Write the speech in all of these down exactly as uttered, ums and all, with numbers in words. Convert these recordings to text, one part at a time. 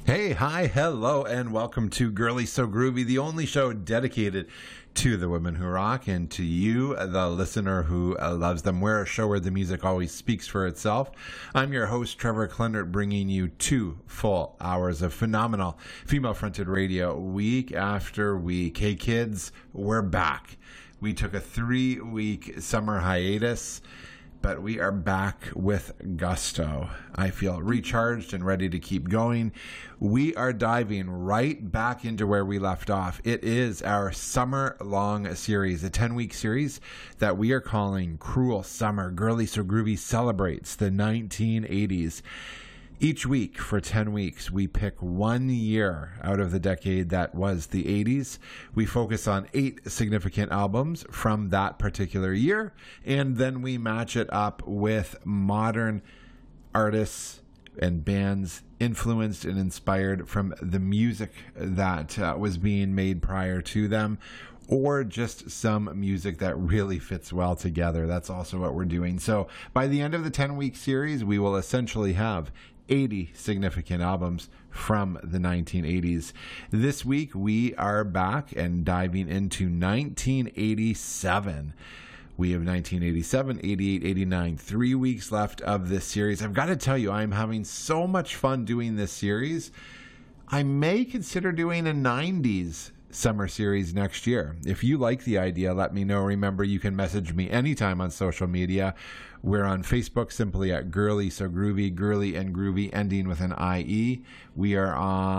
Hey, hi, hello, and welcome to Girly So Groovy, the only show dedicated to the women who rock and to you, the listener who uh, loves them. We're a show where the music always speaks for itself. I'm your host, Trevor Clendert, bringing you two full hours of phenomenal female-fronted radio week after week. Hey, kids, we're back. We took a three-week summer hiatus, but we are back with gusto. I feel recharged and ready to keep going. We are diving right back into where we left off. It is our summer-long series, a ten-week series that we are calling Cruel Summer. Girly So Groovy celebrates the nineteen eighties. Each week for ten weeks, we pick one year out of the decade that was the eighties. We focus on eight significant albums from that particular year, and then we match it up with modern artists and bands influenced and inspired from the music that uh, was being made prior to them, or just some music that really fits well together. That's also what we're doing. So by the end of the ten-week series, we will essentially have eighty significant albums from the nineteen eighties. This week, we are back and diving into nineteen eighty-seven. We have nineteen eighty-seven, eighty-eight, eighty-nine, three weeks left of this series. I've got to tell you, I'm having so much fun doing this series. I may consider doing a nineties summer series next year. If you like the idea, let me know. Remember, you can message me anytime on social media. We're on Facebook simply at Girly So Groovy, Girly and Groovy ending with an I E. We are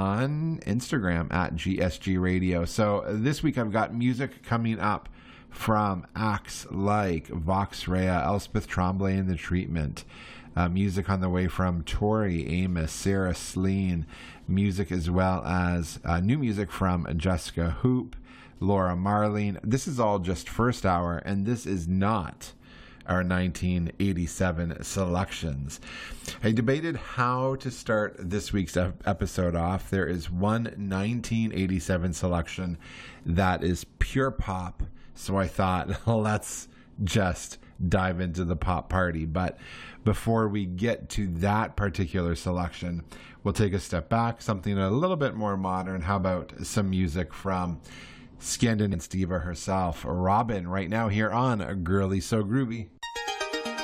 on Instagram at G S G Radio. So this week I've got music coming up from acts like Vox Rea, Elspeth Tremblay and The Treatment. Uh, music on the way from Tori Amos, Sarah Slean. Music as well as uh, new music from Jessica Hoop, Laura Marling. This is all just first hour, and this is not our nineteen eighty-seven selections. I debated how to start this week's episode off. There is one nineteen eighty-seven selection that is pure pop, so I thought, let's just dive into the pop party. But before we get to that particular selection, we'll take a step back, something a little bit more modern. How about some music from Skandin and Stiva herself, Robyn, right now here on Girly So Groovy.